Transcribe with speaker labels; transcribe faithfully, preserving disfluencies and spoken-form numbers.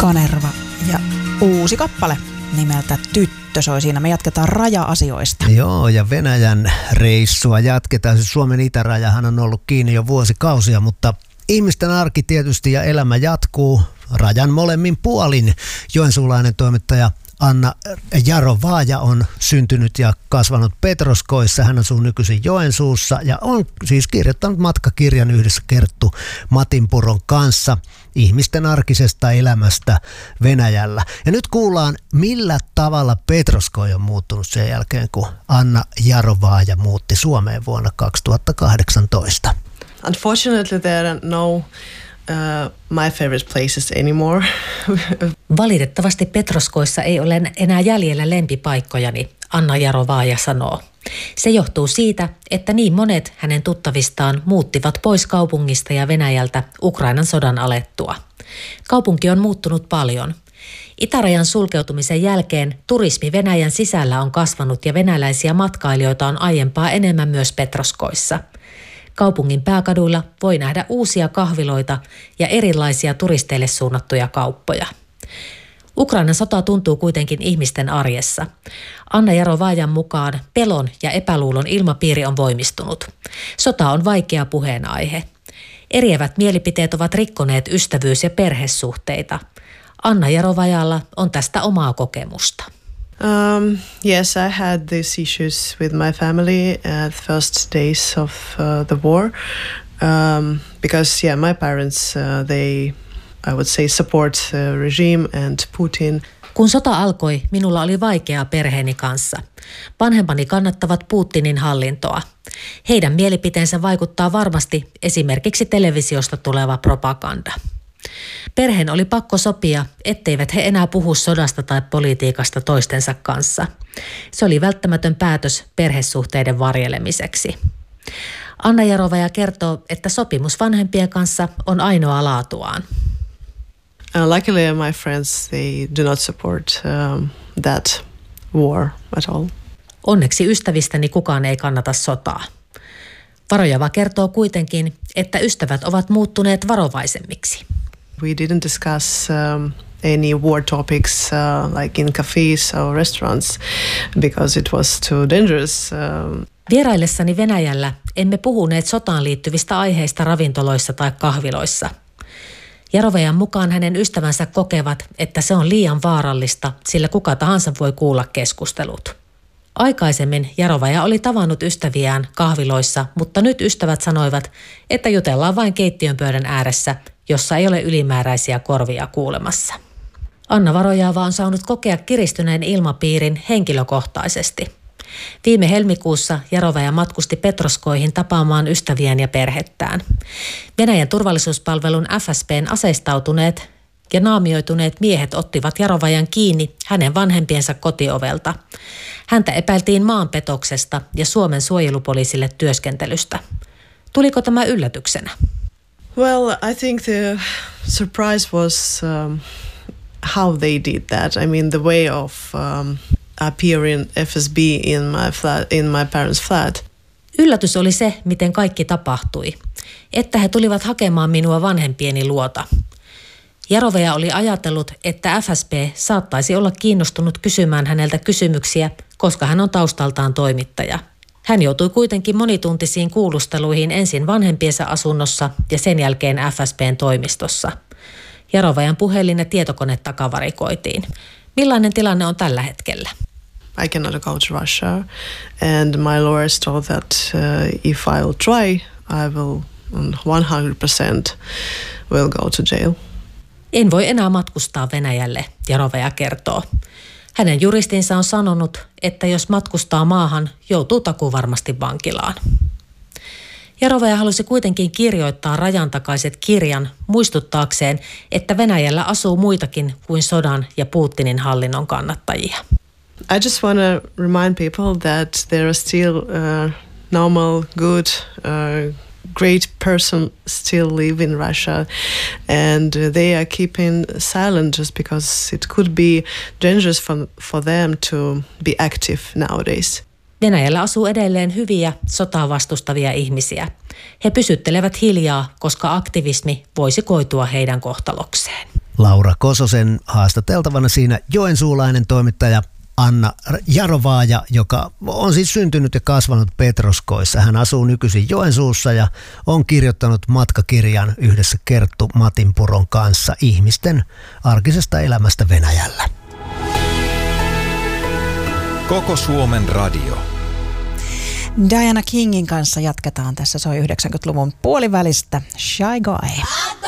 Speaker 1: Kanerva ja uusi kappale nimeltä Tyttö soi siinä. Me jatketaan raja-asioista.
Speaker 2: Joo, ja Venäjän reissua jatketaan. Se Suomen itärajahan on ollut kiinni jo vuosikausia, mutta ihmisten arki tietysti ja elämä jatkuu rajan molemmin puolin. Joensuulainen toimittaja Anna Jarovaaja on syntynyt ja kasvanut Petroskoissa. Hän asuu nykyisin Joensuussa ja on siis kirjoittanut matkakirjan yhdessä Kerttu Matinpuron kanssa ihmisten arkisesta elämästä Venäjällä. Ja nyt kuullaan, millä tavalla Petroskoi on muuttunut sen jälkeen, kun Anna Jarovaaja muutti Suomeen vuonna kaksituhattakahdeksantoista.
Speaker 3: Unfortunately, there are no Uh, my favorite places anymore.
Speaker 4: Valitettavasti Petroskoissa ei ole enää jäljellä lempipaikkojani, Anna Jarovaaja sanoo. Se johtuu siitä, että niin monet hänen tuttavistaan muuttivat pois kaupungista ja Venäjältä Ukrainan sodan alettua. Kaupunki on muuttunut paljon. Itärajan sulkeutumisen jälkeen turismi Venäjän sisällä on kasvanut ja venäläisiä matkailijoita on aiempaa enemmän myös Petroskoissa. Kaupungin pääkaduilla voi nähdä uusia kahviloita ja erilaisia turisteille suunnattuja kauppoja. Ukrainan sota tuntuu kuitenkin ihmisten arjessa. Anna Jarovaajan mukaan pelon ja epäluulon ilmapiiri on voimistunut. Sota on vaikea puheenaihe. Eriävät mielipiteet ovat rikkoneet ystävyys- ja perhesuhteita. Anna Jarovaajalla on tästä omaa kokemusta.
Speaker 3: Um, yes, I had these issues with my family at the first days of uh, the war um, because, yeah, my parents, uh, they, I would say, support the regime and Putin.
Speaker 4: Kun sota alkoi, minulla oli vaikeaa perheeni kanssa. Vanhempani kannattavat Putinin hallintoa. Heidän mielipiteensä vaikuttaa varmasti esimerkiksi televisiosta tuleva propaganda. Perheen oli pakko sopia, etteivät he enää puhu sodasta tai politiikasta toistensa kanssa. Se oli välttämätön päätös perhesuhteiden varjelemiseksi. Anna Jarovaaja kertoo, että sopimus vanhempien kanssa on ainoa laatuaan.
Speaker 3: Uh, luckily my friends, they do not support um, that war at all.
Speaker 4: Onneksi ystävistäni kukaan ei kannata sotaa. Varojava kertoo kuitenkin, että ystävät ovat muuttuneet varovaisemmiksi.
Speaker 3: We didn't discuss um, any war topics uh, like in cafes or restaurants because it was too dangerous. Um.
Speaker 4: Vieraillessani Venäjällä emme puhuneet sotaan liittyvistä aiheista ravintoloissa tai kahviloissa. Jarovaajan mukaan hänen ystävänsä kokevat, että se on liian vaarallista, sillä kuka tahansa voi kuulla keskustelut. Aikaisemmin Jarovaaja oli tavannut ystäviään kahviloissa, mutta nyt ystävät sanoivat, että jutellaan vain keittiön pöydän ääressä, jossa ei ole ylimääräisiä korvia kuulemassa. Anna Varojava on saanut kokea kiristyneen ilmapiirin henkilökohtaisesti. Viime helmikuussa Jarovaaja matkusti Petroskoihin tapaamaan ystäviään ja perhettään. Venäjän turvallisuuspalvelun F S B:n aseistautuneet ja naamioituneet miehet ottivat Jarovaajan kiinni hänen vanhempiensa kotiovelta. Häntä epäiltiin maanpetoksesta ja Suomen suojelupoliisille työskentelystä. Tuliko tämä yllätyksenä?
Speaker 3: Well, I think the surprise was um, how they did that. I mean, the way of um, appearing F S B in my flat, in my parents' flat.
Speaker 4: Yllätys oli se, miten kaikki tapahtui. Että he tulivat hakemaan minua vanhempieni luota. Jarovaaja oli ajatellut, että F S B saattaisi olla kiinnostunut kysymään häneltä kysymyksiä, koska hän on taustaltaan toimittaja. Hän joutui kuitenkin monituntisiin kuulusteluihin ensin vanhempiensa asunnossa ja sen jälkeen F S B:n toimistossa. Jarovaajan puhelin ja tietokone takavarikoitiin. Millainen tilanne on tällä hetkellä?
Speaker 3: I cannot go to Russia and my lawyers told that uh, if I will try, I will one hundred percent will go to jail.
Speaker 4: En voi enää matkustaa Venäjälle, Jarovaaja kertoo. Hänen juristinsa on sanonut, että jos matkustaa maahan, joutuu takuvarmasti vankilaan. Jarovaaja halusi kuitenkin kirjoittaa rajan takaiset kirjan muistuttaakseen, että Venäjällä asuu muitakin kuin sodan ja Putinin hallinnon kannattajia.
Speaker 3: I just want to remind people that there are still uh, normal, good, uh, great person still live in Russia and they are keeping silent just because it could be dangerous for, for them to be active nowadays.
Speaker 4: Venäjällä asuu edelleen hyviä sotaa vastustavia ihmisiä. He pysyttelevät hiljaa, koska aktivismi voisi koitua heidän kohtalokseen.
Speaker 2: Laura Kososen haastateltavana siinä joensuulainen toimittaja Anna Jarovaaja, joka on siis syntynyt ja kasvanut Petroskoissa. Hän asuu nykyisin Joensuussa ja on kirjoittanut matkakirjan yhdessä Kerttu Matinpuron kanssa ihmisten arkisesta elämästä Venäjällä.
Speaker 5: Koko Suomen radio.
Speaker 1: Diana Kingin kanssa jatketaan. Tässä soi yhdeksänkymmentäluvun puolivälistä Shy Guy.